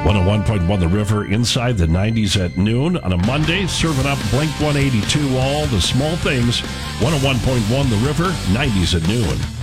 101.1 The River inside the 90s at noon on a Monday, serving up Blink 182, all the small things. 101.1 The River, 90s at noon.